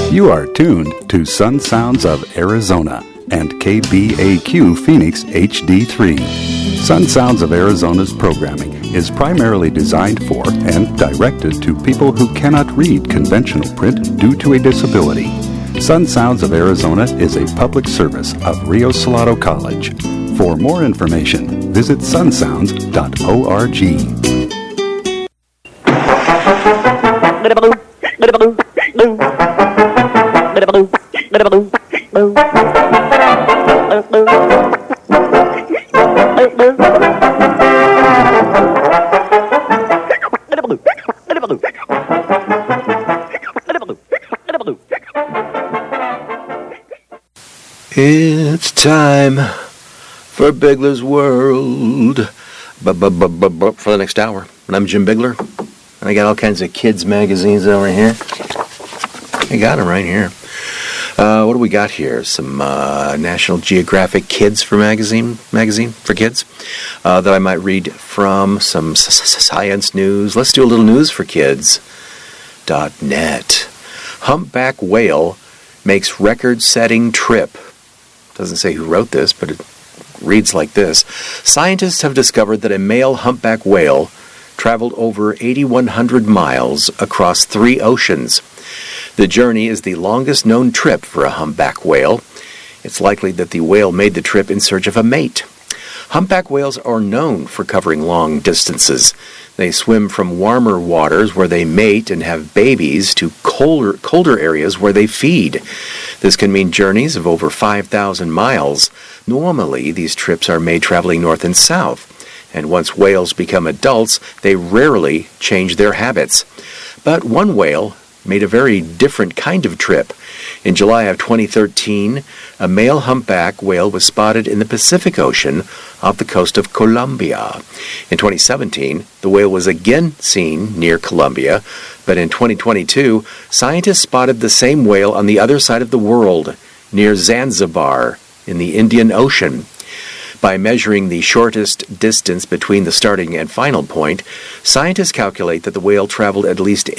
You are tuned to Sun Sounds of Arizona and KBAQ Phoenix HD3. Sun Sounds of Arizona's programming is primarily designed for and directed to people who cannot read conventional print due to a disability. Sun Sounds of Arizona is a public service of Rio Salado College. For more information, visit sunsounds.org. It's time for Bigler's World for the next hour. And I'm Jim Bigler. And I got all kinds of kids' magazines over here. I got them right here. What do we got here? Some National Geographic Kids for magazine for kids that I might read from. Some science news. Let's do a little news for kids.net. Humpback whale makes record-setting trip. Doesn't say who wrote this, but it reads like this. Scientists have discovered that a male humpback whale traveled over 8,100 miles across 3 oceans. The journey is the longest known trip for a humpback whale. It's likely that the whale made the trip in search of a mate. Humpback whales are known for covering long distances. They swim from warmer waters where they mate and have babies to colder areas where they feed. This can mean journeys of over 5,000 miles. Normally, these trips are made traveling north and south. And once whales become adults, they rarely change their habits. But one whale made a very different kind of trip. In July of 2013, a male humpback whale was spotted in the Pacific Ocean off the coast of Colombia. In 2017, the whale was again seen near Colombia, but in 2022, scientists spotted the same whale on the other side of the world, near Zanzibar, in the Indian Ocean. By measuring the shortest distance between the starting and final point, scientists calculate that the whale traveled at least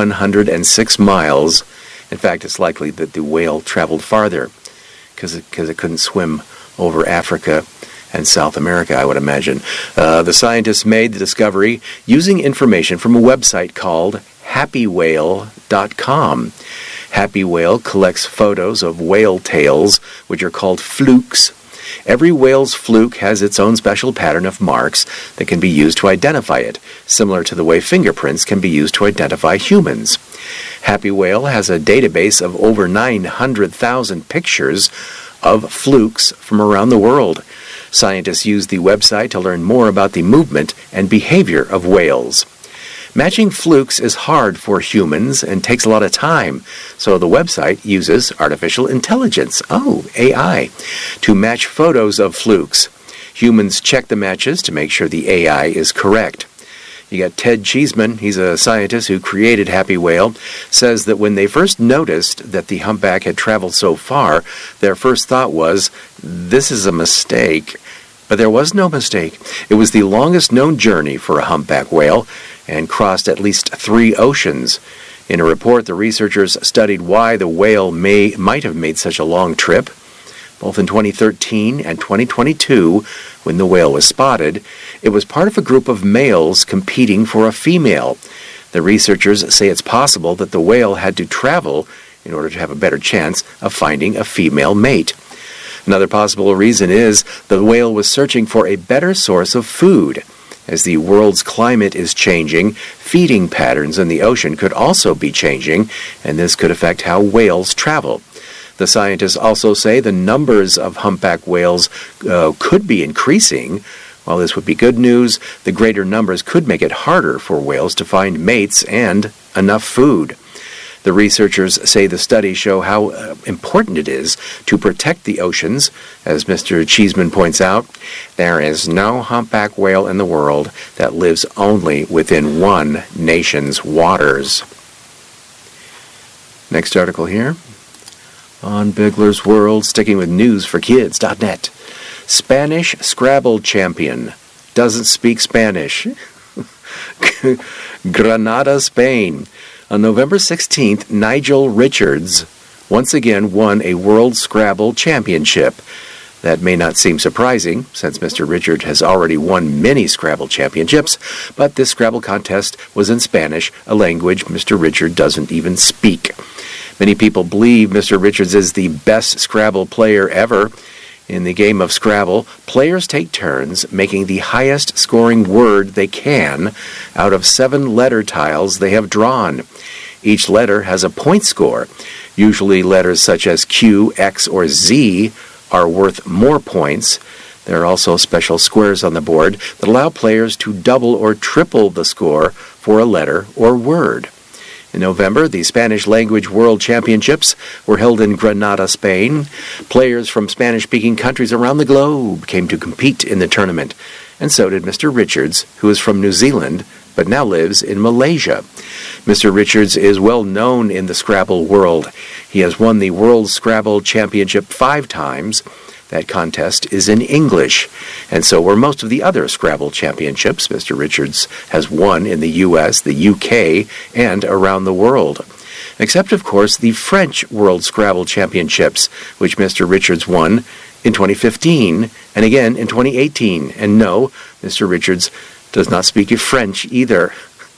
8,106 miles. In fact, it's likely that the whale traveled farther because it couldn't swim over Africa and South America, I would imagine. The scientists made the discovery using information from a website called happywhale.com. Happy Whale collects photos of whale tails, which are called flukes. Every whale's fluke has its own special pattern of marks that can be used to identify it, similar to the way fingerprints can be used to identify humans. Happy Whale has a database of over 900,000 pictures of flukes from around the world. Scientists use the website to learn more about the movement and behavior of whales. Matching flukes is hard for humans and takes a lot of time, so the website uses artificial intelligence, AI, to match photos of flukes. Humans check the matches to make sure the AI is correct. You got Ted Cheeseman, he's a scientist who created Happy Whale, says that when they first noticed that the humpback had traveled so far, their first thought was, this is a mistake. But there was no mistake. It was the longest known journey for a humpback whale and crossed at least 3 oceans. In a report, the researchers studied why the whale might have made such a long trip. Both in 2013 and 2022, when the whale was spotted, it was part of a group of males competing for a female. The researchers say it's possible that the whale had to travel in order to have a better chance of finding a female mate. Another possible reason is the whale was searching for a better source of food. As the world's climate is changing, feeding patterns in the ocean could also be changing, and this could affect how whales travel. The scientists also say the numbers of humpback whales could be increasing. While this would be good news, the greater numbers could make it harder for whales to find mates and enough food. The researchers say the studies show how important it is to protect the oceans. As Mr. Cheeseman points out, there is no humpback whale in the world that lives only within one nation's waters. Next article here on Bigler's World, sticking with newsforkids.net. Spanish Scrabble champion doesn't speak Spanish. Granada, Spain. On November 16th, Nigel Richards once again won a World Scrabble Championship. That may not seem surprising, since Mr. Richards has already won many Scrabble championships, but this Scrabble contest was in Spanish, a language Mr. Richards doesn't even speak. Many people believe Mr. Richards is the best Scrabble player ever. In the game of Scrabble, players take turns making the highest scoring word they can out of 7 letter tiles they have drawn. Each letter has a point score. Usually letters such as Q, X, or Z are worth more points. There are also special squares on the board that allow players to double or triple the score for a letter or word. In November, the Spanish Language World Championships were held in Granada, Spain. Players from Spanish-speaking countries around the globe came to compete in the tournament, and so did Mr. Richards, who is from New Zealand but now lives in Malaysia. Mr. Richards is well known in the Scrabble world. He has won the World Scrabble Championship 5 times. That contest is in English, and so were most of the other Scrabble championships Mr. Richards has won in the U.S., the UK, and around the world. Except, of course, the French World Scrabble Championships, which Mr. Richards won in 2015 and again in 2018. And no, Mr. Richards does not speak French either.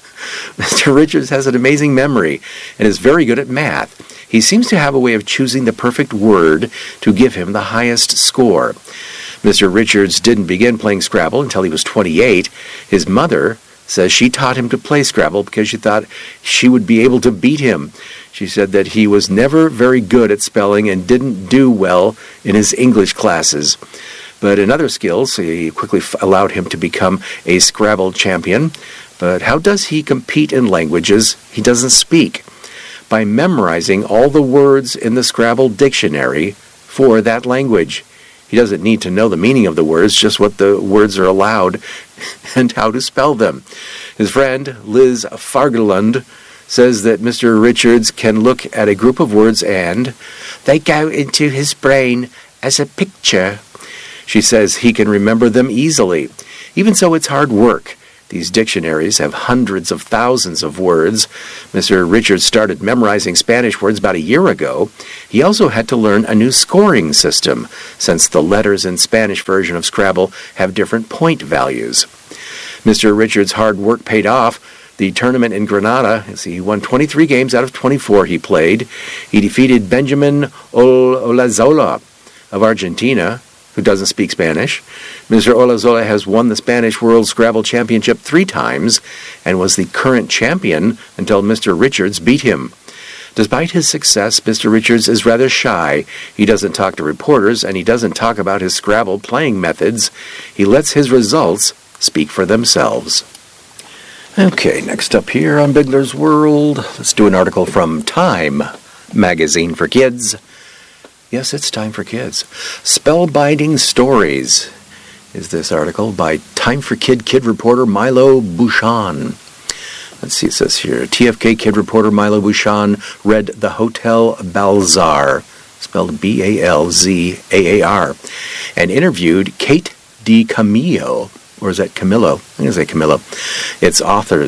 Mr. Richards has an amazing memory and is very good at math. He seems to have a way of choosing the perfect word to give him the highest score. Mr. Richards didn't begin playing Scrabble until he was 28. His mother says she taught him to play Scrabble because she thought she would be able to beat him. She said that he was never very good at spelling and didn't do well in his English classes. But in other skills, he quickly allowed him to become a Scrabble champion. But how does he compete in languages he doesn't speak? By memorizing all the words in the Scrabble dictionary for that language. He doesn't need to know the meaning of the words, just what the words are allowed and how to spell them. His friend, Liz Fargelund, says that Mr. Richards can look at a group of words and they go into his brain as a picture. She says he can remember them easily. Even so, it's hard work. These dictionaries have hundreds of thousands of words. Mr. Richards started memorizing Spanish words about a year ago. He also had to learn a new scoring system, since the letters in Spanish version of Scrabble have different point values. Mr. Richards' hard work paid off. The tournament in Granada, he won 23 games out of 24 he played. He defeated Benjamin Olazola of Argentina, who doesn't speak Spanish. Mr. Olazola has won the Spanish World Scrabble Championship 3 times and was the current champion until Mr. Richards beat him. Despite his success, Mr. Richards is rather shy. He doesn't talk to reporters, and he doesn't talk about his Scrabble playing methods. He lets his results speak for themselves. Okay, next up here on Bigler's World, let's do an article from Time magazine for kids. Yes, it's time for kids. Spellbinding Stories is this article by Time for Kid reporter Milo Bouchon. Let's see, it says here, TFK kid reporter Milo Bouchon read The Hotel Balzaar, spelled B-A-L-Z-A-A-R, and interviewed Kate DiCamillo, or is that Camillo? I'm going to say Camillo. It's author,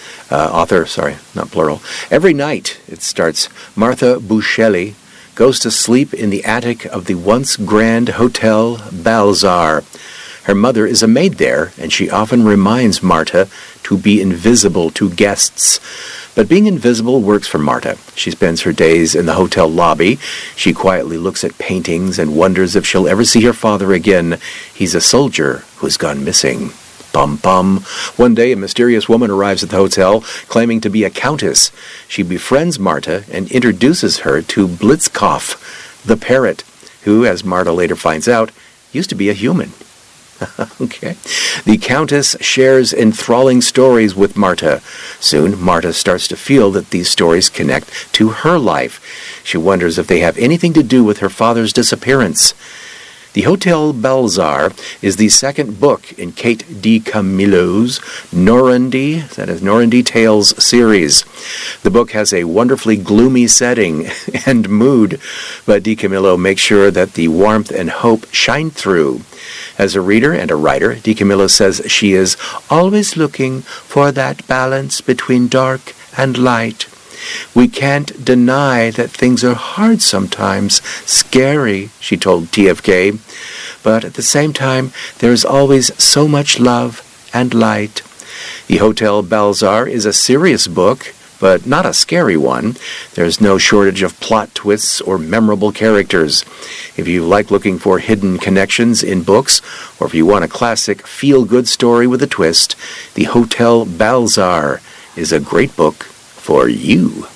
not plural. Every night, it starts, Martha Buscelli goes to sleep in the attic of the once grand Hotel Balzaar. Her mother is a maid there, and she often reminds Marta to be invisible to guests. But being invisible works for Marta. She spends her days in the hotel lobby. She quietly looks at paintings and wonders if she'll ever see her father again. He's a soldier who's gone missing. Bum bum. One day, a mysterious woman arrives at the hotel, claiming to be a countess. She befriends Marta and introduces her to Blitzkopf, the parrot, who, as Marta later finds out, used to be a human. Okay. The Countess shares enthralling stories with Marta. Soon, Marta starts to feel that these stories connect to her life. She wonders if they have anything to do with her father's disappearance. The Hotel Balzaar is the second book in Kate DiCamillo's Normandy, that is Normandy Tales series. The book has a wonderfully gloomy setting and mood, but DiCamillo makes sure that the warmth and hope shine through. As a reader and a writer, DiCamillo says she is always looking for that balance between dark and light. We can't deny that things are hard sometimes, scary, she told TFK. But at the same time, there is always so much love and light. The Hotel Balzar is a serious book, but not a scary one. There's no shortage of plot twists or memorable characters. If you like looking for hidden connections in books, or if you want a classic feel-good story with a twist, The Hotel Balzar is a great book for you.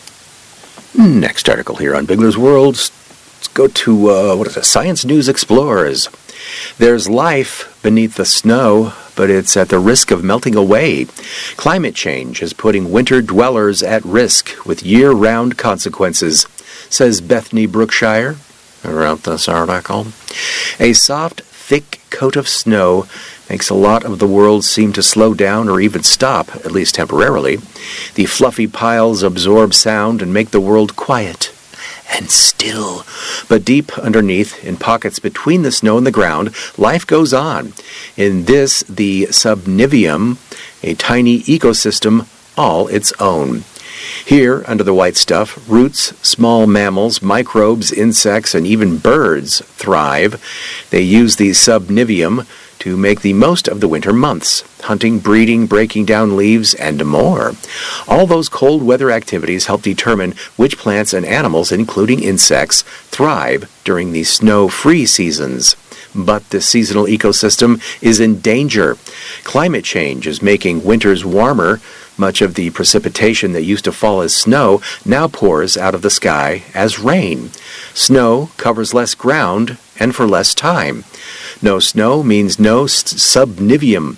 Next article here on Bigler's World. Let's go to, Science News Explorers. There's life beneath the snow, but it's at the risk of melting away. Climate change is putting winter dwellers at risk with year-round consequences, says Bethany Brookshire, who wrote this article. A soft, thick coat of snow makes a lot of the world seem to slow down or even stop, at least temporarily. The fluffy piles absorb sound and make the world quiet and still. But deep underneath, in pockets between the snow and the ground, life goes on. In this, the subniveum, a tiny ecosystem all its own. Here, under the white stuff, roots, small mammals, microbes, insects, and even birds thrive. They use the subniveum to make the most of the winter months, hunting, breeding, breaking down leaves, and more. All those cold weather activities help determine which plants and animals, including insects, thrive during the snow-free seasons. But the seasonal ecosystem is in danger. Climate change is making winters warmer. Much of the precipitation that used to fall as snow now pours out of the sky as rain. Snow covers less ground and for less time. No snow means no subniveum.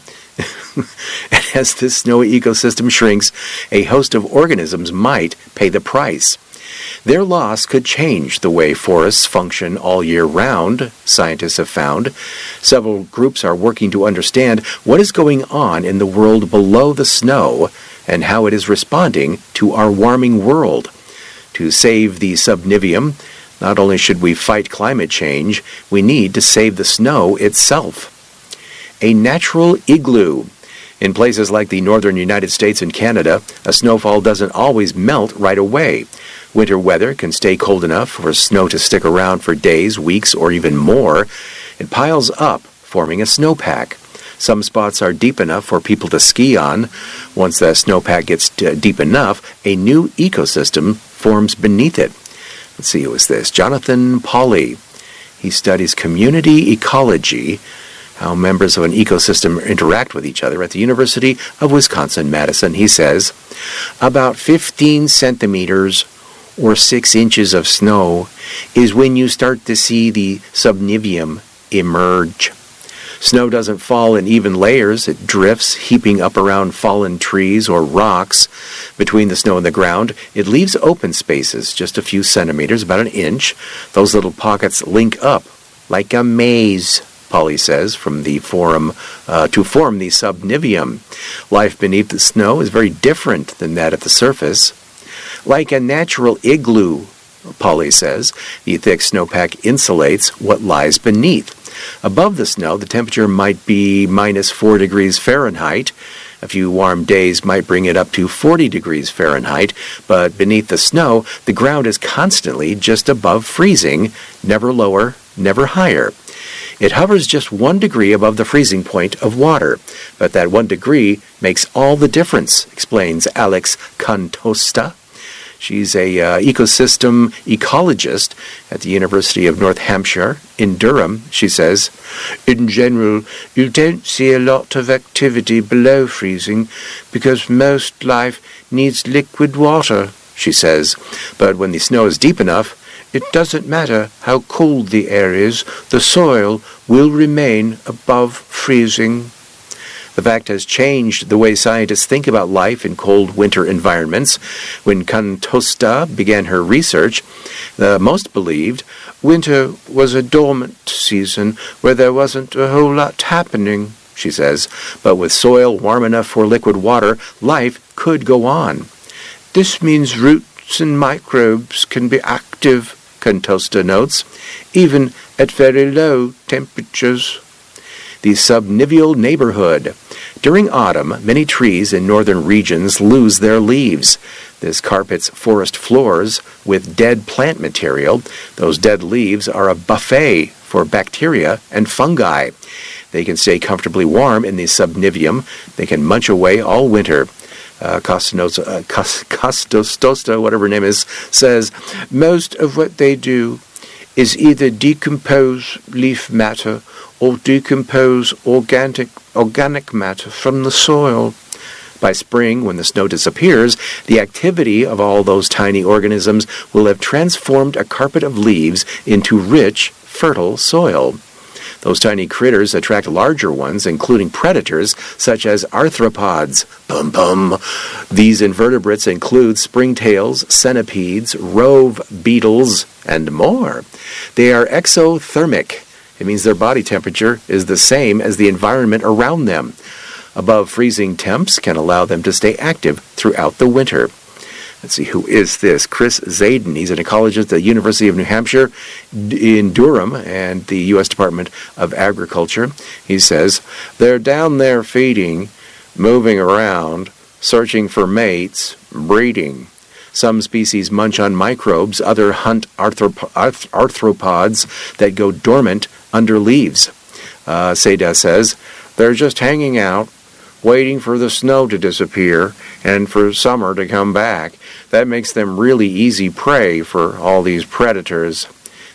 And as this snowy ecosystem shrinks, a host of organisms might pay the price. Their loss could change the way forests function all year round, scientists have found. Several groups are working to understand what is going on in the world below the snow and how it is responding to our warming world. To save the subniveum, not only should we fight climate change, we need to save the snow itself. A natural igloo. In places like the northern United States and Canada, a snowfall doesn't always melt right away. Winter weather can stay cold enough for snow to stick around for days, weeks, or even more. It piles up, forming a snowpack. Some spots are deep enough for people to ski on. Once the snowpack gets deep enough, a new ecosystem forms beneath it. Let's see, who is this? Jonathan Pauly. He studies community ecology, how members of an ecosystem interact with each other at the University of Wisconsin-Madison. He says, about 15 centimeters or 6 inches of snow is when you start to see the subniveum emerge. Snow doesn't fall in even layers. It drifts, heaping up around fallen trees or rocks. Between the snow and the ground, it leaves open spaces, just a few centimeters, about an inch. Those little pockets link up like a maze, Pauly says, from the to form the subniveum. Life beneath the snow is very different than that at the surface. Like a natural igloo, Pauly says, the thick snowpack insulates what lies beneath. Above the snow, the temperature might be minus 4 degrees Fahrenheit. A few warm days might bring it up to 40 degrees Fahrenheit, but beneath the snow, the ground is constantly just above freezing, never lower, never higher. It hovers just 1 degree above the freezing point of water, but that 1 degree makes all the difference, explains Alex Contosta. She's a ecosystem ecologist at the University of North Hampshire in Durham. She says, in general, you don't see a lot of activity below freezing because most life needs liquid water, she says. But when the snow is deep enough, it doesn't matter how cold the air is, the soil will remain above freezing. The fact has changed the way scientists think about life in cold winter environments. When Contosta began her research, most believed winter was a dormant season where there wasn't a whole lot happening, she says. But with soil warm enough for liquid water, life could go on. This means roots and microbes can be active, Contosta notes, even at very low temperatures. The subniveal neighborhood. During autumn, many trees in northern regions lose their leaves. This carpets forest floors with dead plant material. Those dead leaves are a buffet for bacteria and fungi. They can stay comfortably warm in the subnivium. They can munch away all winter. Costosta, whatever her name is, says, most of what they do is either decompose leaf matter or decompose organic matter from the soil. By spring, when the snow disappears, the activity of all those tiny organisms will have transformed a carpet of leaves into rich, fertile soil. Those tiny critters attract larger ones, including predators such as arthropods. These invertebrates include springtails, centipedes, rove beetles, and more. They are exothermic. It means their body temperature is the same as the environment around them. Above freezing temps can allow them to stay active throughout the winter. Let's see, who is this? Chris Zayden. He's an ecologist at the University of New Hampshire in Durham and the U.S. Department of Agriculture. He says, they're down there feeding, moving around, searching for mates, breeding. Some species munch on microbes, other hunt arthropods that go dormant under leaves. Seda says, they're just hanging out, waiting for the snow to disappear and for summer to come back. That makes them really easy prey for all these predators.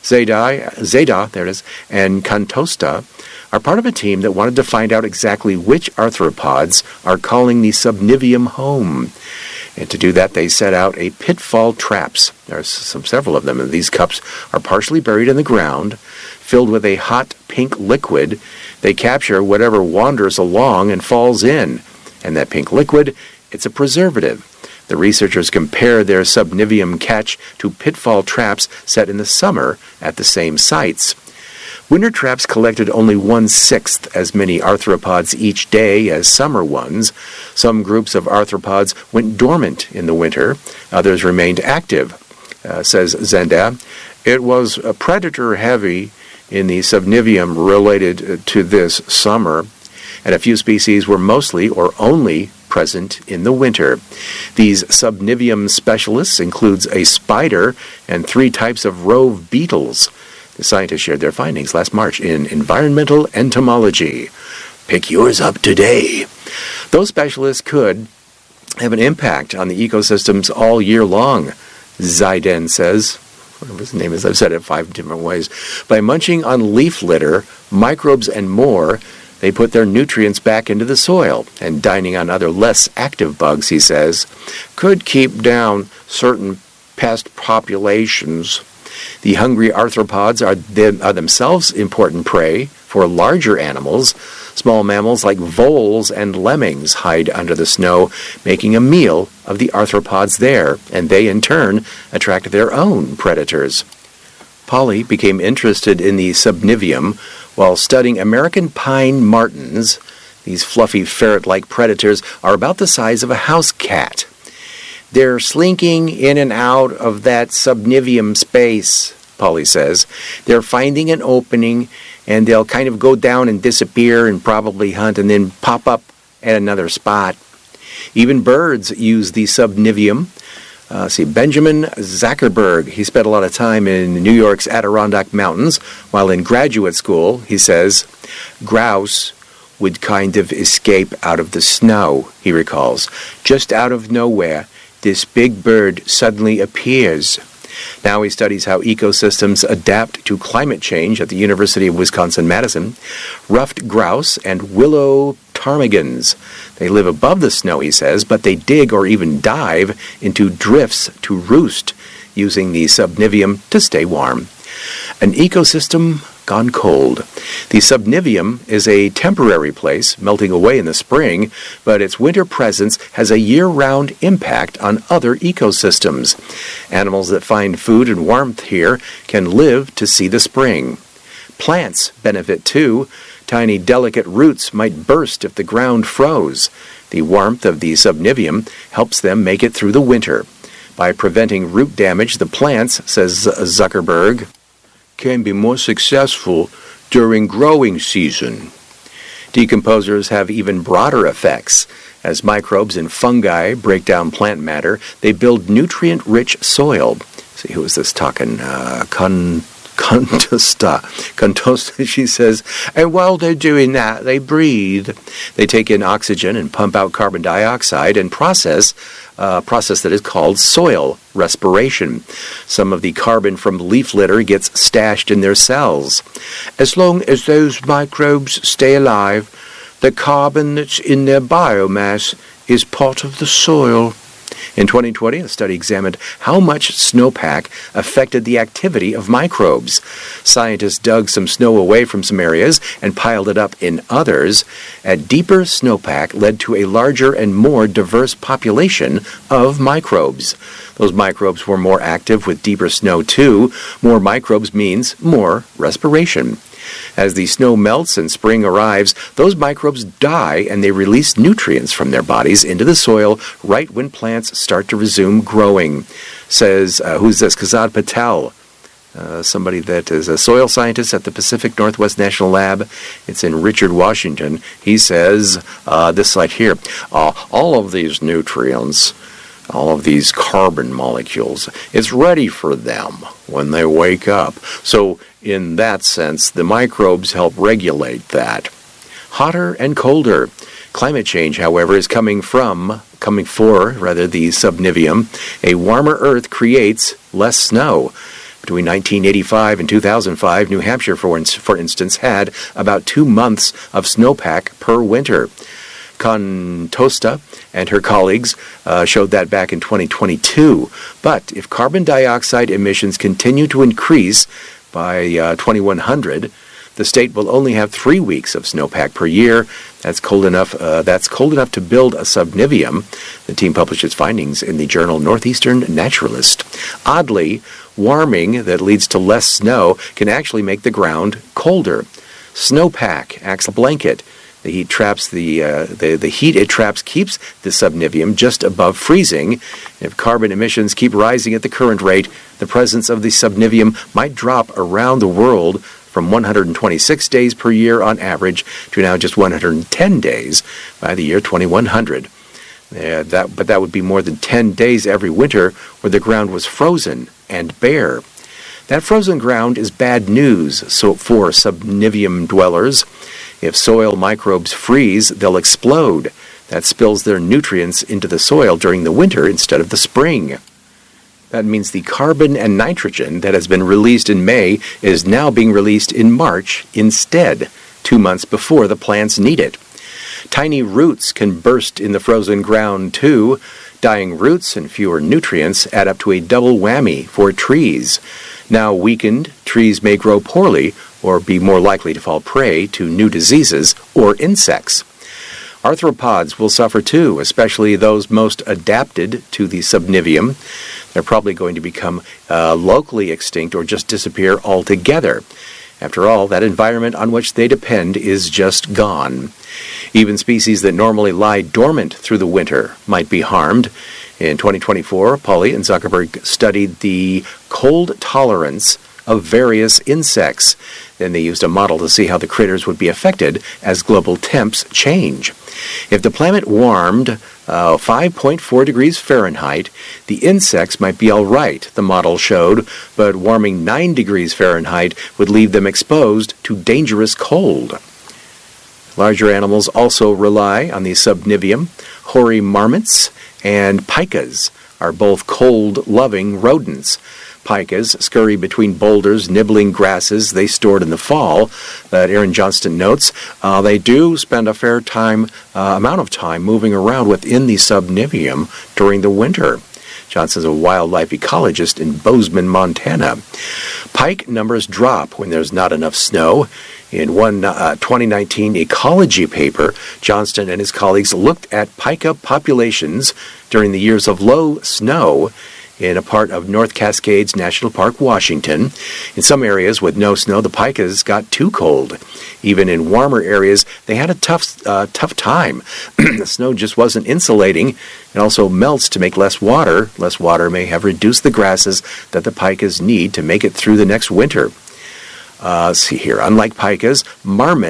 Zeda, there it is, and Cantosta are part of a team that wanted to find out exactly which arthropods are calling the subnivium home. And to do that, they set out a pitfall traps. There's several of them, and these cups are partially buried in the ground, filled with a hot pink liquid. They capture whatever wanders along and falls in. And that pink liquid, it's a preservative. The researchers compare their subnivium catch to pitfall traps set in the summer at the same sites. Winter traps collected only 1/6 as many arthropods each day as summer ones. Some groups of arthropods went dormant in the winter. Others remained active. Says Zenda, it was predator-heavy in the subnivium related to this summer, and a few species were mostly or only present in the winter. These subnivium specialists includes a spider and 3 types of rove beetles. The scientists shared their findings last March in Environmental Entomology. Pick yours up today. Those specialists could have an impact on the ecosystems all year long, Zayden says. Whatever his name is, I've said it 5 different ways. By munching on leaf litter, microbes, and more, they put their nutrients back into the soil, and dining on other less active bugs, he says, could keep down certain pest populations. The hungry arthropods are themselves important prey for larger animals. Small mammals like voles and lemmings hide under the snow, making a meal of the arthropods there, and they in turn attract their own predators. Polly became interested in the subnivium while studying American pine martens. These fluffy ferret-like predators are about the size of a house cat. They're slinking in and out of that subnivium space, Polly says. They're finding an opening, and they'll kind of go down and disappear and probably hunt and then pop up at another spot. Even birds use the subnivium. Benjamin Zuckerberg, he spent a lot of time in New York's Adirondack Mountains. While in graduate school, he says, grouse would kind of escape out of the snow, he recalls. Just out of nowhere, this big bird suddenly appears. Now he studies how ecosystems adapt to climate change at the University of Wisconsin-Madison. Ruffed grouse and willow ptarmigans. They live above the snow, he says, but they dig or even dive into drifts to roost, using the subnivium to stay warm. An ecosystem gone cold. The subnivium is a temporary place, melting away in the spring, but its winter presence has a year-round impact on other ecosystems. Animals that find food and warmth here can live to see the spring. Plants benefit too. Tiny, delicate roots might burst if the ground froze. The warmth of the subnivium helps them make it through the winter. By preventing root damage, the plants, says Zuckerberg, can be more successful during growing season. Decomposers have even broader effects. As microbes and fungi break down plant matter, they build nutrient-rich soil. See, who is this talking? Contosta, she says, and while they're doing that, they breathe. They take in oxygen and pump out carbon dioxide and process that is called soil respiration. Some of the carbon from leaf litter gets stashed in their cells. As long as those microbes stay alive, the carbon that's in their biomass is part of the soil. In 2020, a study examined how much snowpack affected the activity of microbes. Scientists dug some snow away from some areas and piled it up in others. A deeper snowpack led to a larger and more diverse population of microbes. Those microbes were more active with deeper snow too. More microbes means more respiration. As the snow melts and spring arrives, those microbes die and they release nutrients from their bodies into the soil right when plants start to resume growing. Says, who's this? Kazad Patel, somebody that is a soil scientist at the Pacific Northwest National Lab. It's in Richard, Washington. He says, this slide here, all of these nutrients, all of these carbon molecules, it's ready for them when they wake up. So in that sense, the microbes help regulate that. Hotter and colder. Climate change, however, is coming for the subniveum. A warmer Earth creates less snow. Between 1985 and 2005, New Hampshire, for instance, had about 2 months of snowpack per winter. Contosta and her colleagues showed that back in 2022. But if carbon dioxide emissions continue to increase by 2100, the state will only have 3 weeks of snowpack per year. That's cold enough to build a subniveum. The team published its findings in the journal Northeastern Naturalist. Oddly, warming that leads to less snow can actually make the ground colder. Snowpack acts like a blanket. The heat traps the heat it traps keeps the subniveum just above freezing. If carbon emissions keep rising at the current rate, the presence of the subniveum might drop around the world from 126 days per year on average to now just 110 days by the year 2100. But that would be more than 10 days every winter where the ground was frozen and bare. That frozen ground is bad news for subniveum dwellers. If soil microbes freeze, they'll explode. That spills their nutrients into the soil during the winter instead of the spring. That means the carbon and nitrogen that has been released in May is now being released in March instead, 2 months before the plants need it. Tiny roots can burst in the frozen ground too. Dying roots and fewer nutrients add up to a double whammy for trees. Now weakened, trees may grow poorly or be more likely to fall prey to new diseases or insects. Arthropods will suffer too, especially those most adapted to the subniveum. They're probably going to become locally extinct or just disappear altogether. After all, that environment on which they depend is just gone. Even species that normally lie dormant through the winter might be harmed. In 2024, Pauly and Zuckerberg studied the cold tolerance of various insects. Then they used a model to see how the critters would be affected as global temps change. If the planet warmed 5.4 degrees Fahrenheit, the insects might be all right, the model showed, but warming 9 degrees Fahrenheit would leave them exposed to dangerous cold. Larger animals also rely on the subniveum. Hoary marmots and pikas are both cold-loving rodents. Pikas scurry between boulders, nibbling grasses they stored in the fall. But Aaron Johnston notes they do spend a fair amount of time moving around within the subniveum during the winter. Johnson's a wildlife ecologist in Bozeman, Montana. Pike numbers drop when there's not enough snow. In one 2019 ecology paper, Johnston and his colleagues looked at pika populations during the years of low snow in a part of North Cascades National Park, Washington. In some areas with no snow, the pikas got too cold. Even in warmer areas, they had a tough time. The snow just wasn't insulating. It also melts to make less water. Less water may have reduced the grasses that the pikas need to make it through the next winter. See here, unlike pikas, marmots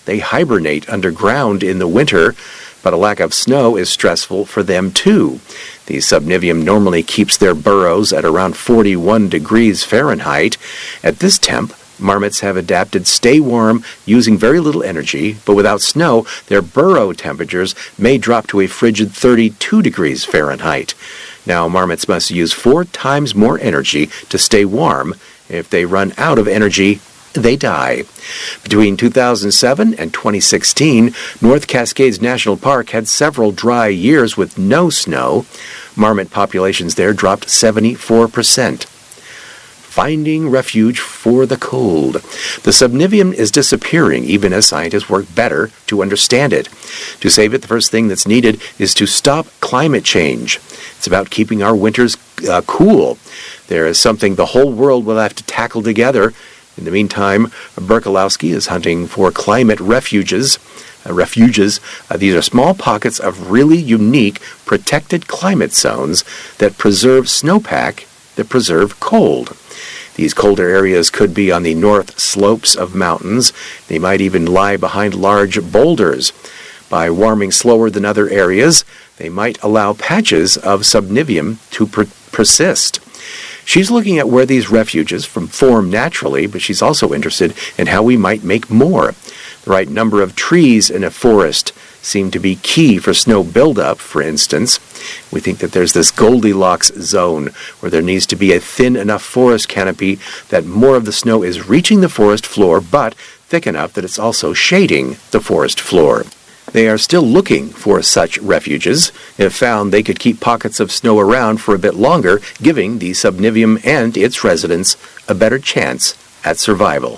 They hibernate underground in the winter, but a lack of snow is stressful for them too. The subniveum normally keeps their burrows at around 41 degrees Fahrenheit. At this temp, marmots have adapted stay warm using very little energy, but without snow, their burrow temperatures may drop to a frigid 32 degrees Fahrenheit. Now, marmots must use 4 times more energy to stay warm. If they run out of energy, they die. Between 2007 and 2016, North Cascades National Park had several dry years with no snow. Marmot populations there dropped 74%. Finding refuge for the cold. The subniveum is disappearing even as scientists work better to understand it. To save it, the first thing that's needed is to stop climate change. It's about keeping our winters cool. There is something the whole world will have to tackle together. In the meantime, Berkolowski is hunting for climate refuges. These are small pockets of really unique protected climate zones that preserve snowpack, that preserve cold. These colder areas could be on the north slopes of mountains. They might even lie behind large boulders. By warming slower than other areas, they might allow patches of subniveum to persist. She's looking at where these refuges form naturally, but she's also interested in how we might make more. The right number of trees in a forest seem to be key for snow buildup, for instance. We think that there's this Goldilocks zone where there needs to be a thin enough forest canopy that more of the snow is reaching the forest floor, but thick enough that it's also shading the forest floor. They are still looking for such refuges. If found, they could keep pockets of snow around for a bit longer, giving the subniveum and its residents a better chance at survival.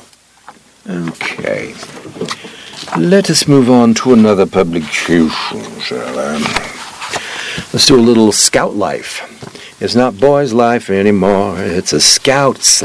Okay. Let us move on to another publication, shall I? Let's do a little scout life. It's not boys' life anymore. It's a scout's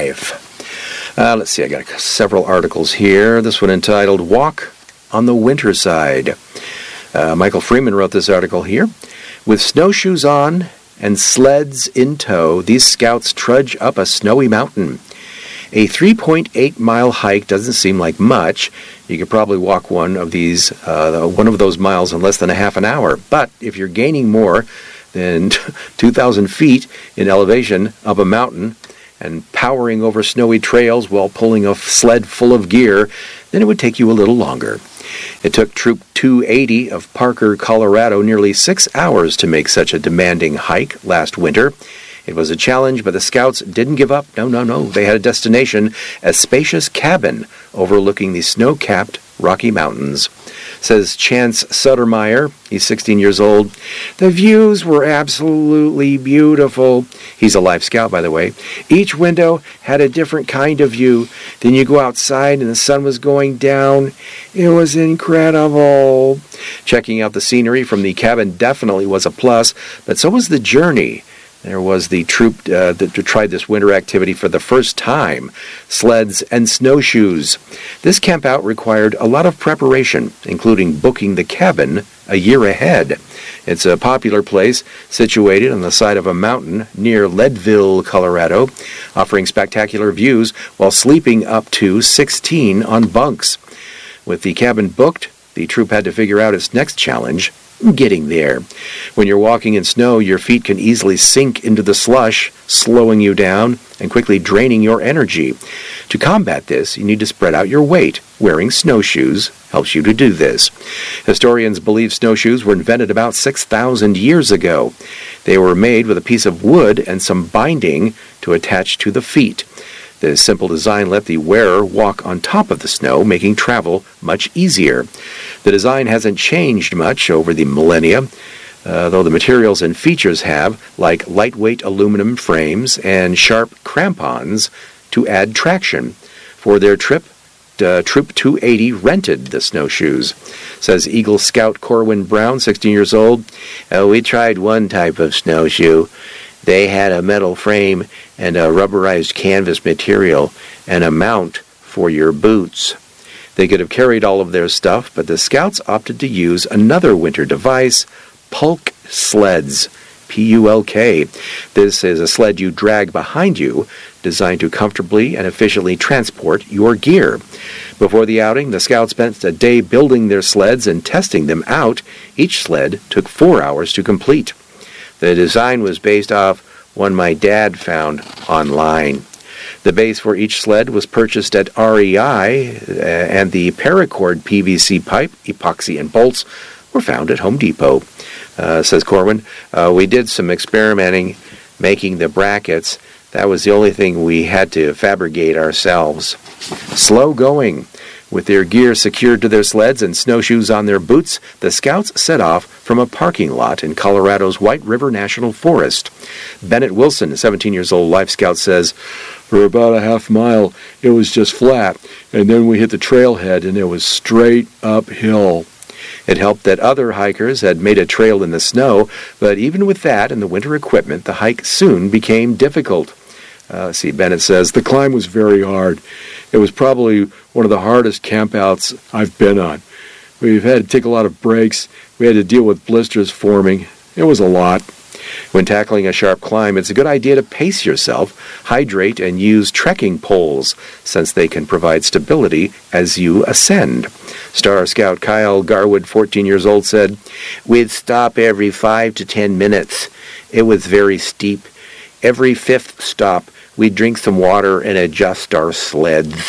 life. Let's see. I got several articles here. This one entitled "Walk on the Winter Side." Michael Freeman wrote this article here. With snowshoes on and sleds in tow, these scouts trudge up a snowy mountain. A 3.8-mile hike doesn't seem like much. You could probably walk one of those miles in less than a half an hour. But if you're gaining more than 2,000 feet in elevation up a mountain and powering over snowy trails while pulling a sled full of gear, then it would take you a little longer. It took Troop 280 of Parker, Colorado, nearly 6 hours to make such a demanding hike last winter. It was a challenge, but the scouts didn't give up. No. They had a destination, a spacious cabin overlooking the snow-capped Rocky Mountains. Says Chance Suttermeyer, he's 16 years old. The views were absolutely beautiful. He's a life scout, by the way. Each window had a different kind of view. Then you go outside and the sun was going down. It was incredible. Checking out the scenery from the cabin definitely was a plus, but so was the journey. There was the troop that tried this winter activity for the first time, sleds and snowshoes. This campout required a lot of preparation, including booking the cabin a year ahead. It's a popular place situated on the side of a mountain near Leadville, Colorado, offering spectacular views while sleeping up to 16 on bunks. With the cabin booked, the troop had to figure out its next challenge: getting there. When you're walking in snow, your feet can easily sink into the slush, slowing you down and quickly draining your energy. To combat this, you need to spread out your weight. Wearing snowshoes helps you to do this. Historians believe snowshoes were invented about 6,000 years ago. They were made with a piece of wood and some binding to attach to the feet. The simple design let the wearer walk on top of the snow, making travel much easier. The design hasn't changed much over the millennia, though the materials and features have, like lightweight aluminum frames and sharp crampons to add traction. For their trip, Troop 280 rented the snowshoes. Says Eagle Scout Corwin Brown, 16 years old. We tried one type of snowshoe. They had a metal frame and a rubberized canvas material and a mount for your boots. They could have carried all of their stuff, but the scouts opted to use another winter device, Pulk sleds, P-U-L-K. This is a sled you drag behind you, designed to comfortably and efficiently transport your gear. Before the outing, the Scouts spent a day building their sleds and testing them out. Each sled took 4 hours to complete. The design was based off one my dad found online. The base for each sled was purchased at REI, and the paracord PVC pipe, epoxy, and bolts were found at Home Depot, says Corwin. We did some experimenting making the brackets. That was the only thing we had to fabricate ourselves. Slow going. With their gear secured to their sleds and snowshoes on their boots, the Scouts set off from a parking lot in Colorado's White River National Forest. Bennett Wilson, a 17-year-old Life Scout, says, "For about a half mile, it was just flat, and then we hit the trailhead, and it was straight uphill." It helped that other hikers had made a trail in the snow, but even with that and the winter equipment, the hike soon became difficult. Bennett says, "The climb was very hard. It was probably one of the hardest campouts I've been on. We've had to take a lot of breaks. We had to deal with blisters forming. It was a lot." When tackling a sharp climb, it's a good idea to pace yourself, hydrate, and use trekking poles, since they can provide stability as you ascend. Star Scout Kyle Garwood, 14 years old, said, "We'd stop every 5 to 10 minutes. It was very steep. Every fifth stop, we'd drink some water and adjust our sleds."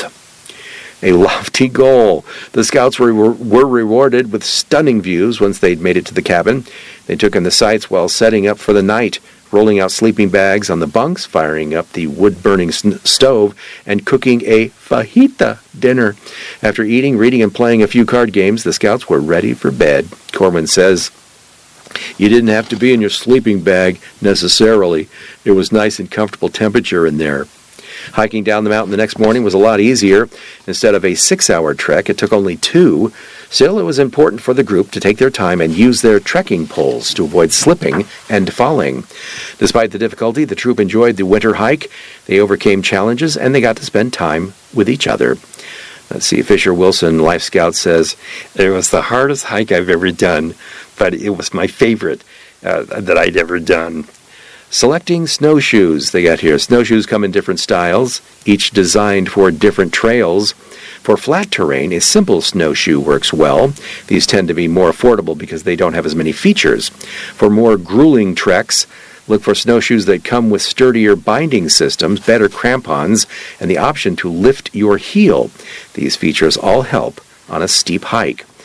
A lofty goal. The Scouts were rewarded with stunning views once they'd made it to the cabin. They took in the sights while setting up for the night, rolling out sleeping bags on the bunks, firing up the wood-burning stove, and cooking a fajita dinner. After eating, reading, and playing a few card games, the Scouts were ready for bed. Corwin says, "You didn't have to be in your sleeping bag necessarily. It was nice and comfortable temperature in there." Hiking down the mountain the next morning was a lot easier. Instead of a 6-hour trek, it took only 2. Still, it was important for the group to take their time and use their trekking poles to avoid slipping and falling. Despite the difficulty, the troop enjoyed the winter hike. They overcame challenges, and they got to spend time with each other. Fisher Wilson, Life Scout, says, "It was the hardest hike I've ever done, but it was my favorite that I'd ever done." Selecting snowshoes, they got here. Snowshoes come in different styles, each designed for different trails. For flat terrain, a simple snowshoe works well. These tend to be more affordable because they don't have as many features. For more grueling treks, look for snowshoes that come with sturdier binding systems, better crampons, and the option to lift your heel. These features all help on a steep hike.